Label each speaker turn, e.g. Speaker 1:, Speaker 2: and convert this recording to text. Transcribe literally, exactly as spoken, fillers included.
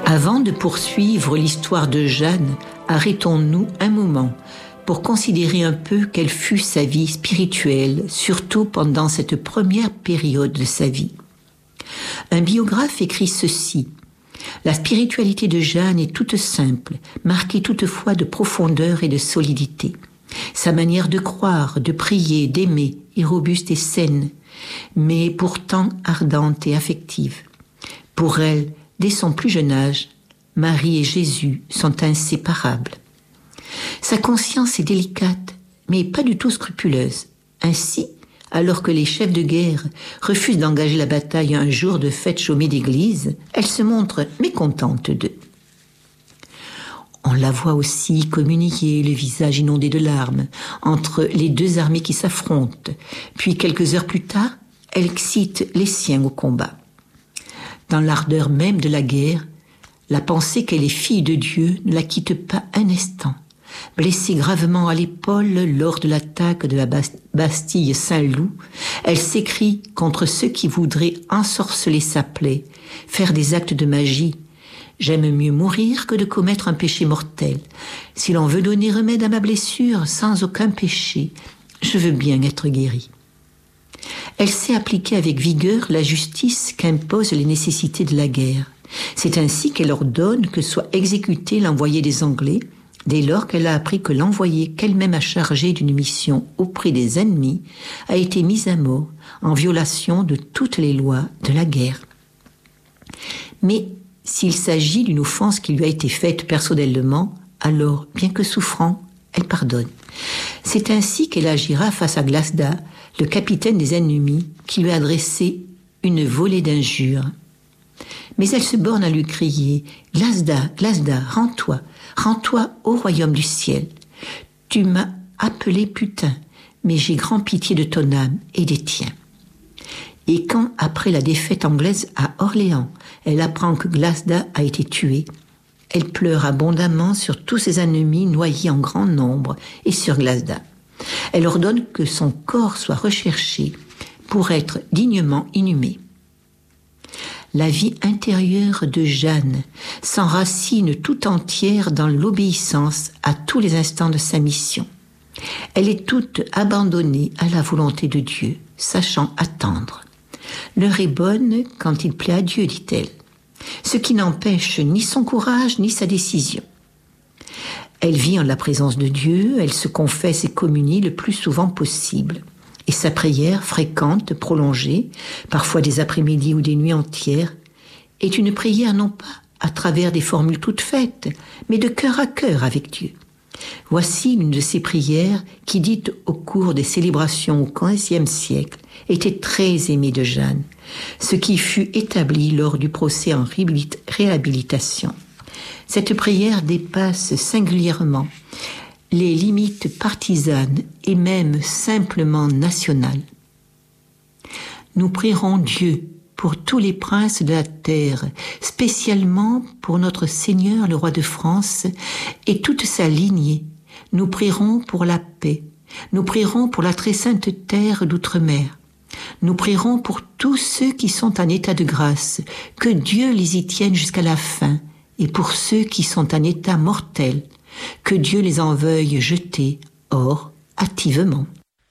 Speaker 1: Avant de poursuivre l'histoire de Jeanne, arrêtons-nous un moment pour considérer un peu quelle fut sa vie spirituelle, surtout pendant cette première période de sa vie. Un biographe écrit ceci: « La spiritualité de Jeanne est toute simple, marquée toutefois de profondeur et de solidité. Sa manière de croire, de prier, d'aimer est robuste et saine, mais pourtant ardente et affective. Pour elle, dès son plus jeune âge, Marie et Jésus sont inséparables. Sa conscience est délicate, mais pas du tout scrupuleuse. Ainsi, alors que les chefs de guerre refusent d'engager la bataille un jour de fête chômée d'église, elle se montre mécontente d'eux. On la voit aussi communier, le visage inondé de larmes, entre les deux armées qui s'affrontent. Puis, quelques heures plus tard, elle excite les siens au combat. Dans l'ardeur même de la guerre, la pensée qu'elle est fille de Dieu ne la quitte pas un instant. Blessée gravement à l'épaule lors de l'attaque de la Bastille Saint-Loup, elle s'écrie contre ceux qui voudraient ensorceler sa plaie, faire des actes de magie. « J'aime mieux mourir que de commettre un péché mortel. Si l'on veut donner remède à ma blessure sans aucun péché, je veux bien être guérie. » Elle sait appliquer avec vigueur la justice qu'imposent les nécessités de la guerre. C'est ainsi qu'elle ordonne que soit exécuté l'envoyé des Anglais, dès lors qu'elle a appris que l'envoyé qu'elle-même a chargé d'une mission auprès des ennemis a été mis à mort en violation de toutes les lois de la guerre. Mais s'il s'agit d'une offense qui lui a été faite personnellement, alors, bien que souffrant, elle pardonne. C'est ainsi qu'elle agira face à Glasda, le capitaine des ennemis, qui lui a adressé une volée d'injures. Mais elle se borne à lui crier « Glasda, Glasda, rends-toi, rends-toi au royaume du ciel. Tu m'as appelé putain, mais j'ai grand pitié de ton âme et des tiens. » Et quand, après la défaite anglaise à Orléans, elle apprend que Glasda a été tuée, elle pleure abondamment sur tous ses ennemis noyés en grand nombre et sur Glasda. Elle ordonne que son corps soit recherché pour être dignement inhumé. La vie intérieure de Jeanne s'enracine tout entière dans l'obéissance à tous les instants de sa mission. Elle est toute abandonnée à la volonté de Dieu, sachant attendre. L'heure est bonne quand il plaît à Dieu, dit-elle, ce qui n'empêche ni son courage ni sa décision. Elle vit en la présence de Dieu, elle se confesse et communie le plus souvent possible. Et sa prière, fréquente, prolongée, parfois des après-midi ou des nuits entières, est une prière non pas à travers des formules toutes faites, mais de cœur à cœur avec Dieu. Voici une de ces prières qui, dites au cours des célébrations au quinzième siècle, était très aimée de Jeanne, ce qui fut établi lors du procès en réhabilitation. Cette prière dépasse singulièrement les limites partisanes et même simplement nationales. Nous prierons Dieu pour tous les princes de la terre, spécialement pour notre Seigneur le roi de France et toute sa lignée. Nous prierons pour la paix. Nous prierons pour la très sainte terre d'outre-mer. Nous prierons pour tous ceux qui sont en état de grâce, que Dieu les y tienne jusqu'à la fin, et pour ceux qui sont en état mortel, que Dieu les en veuille jeter hors hâtivement.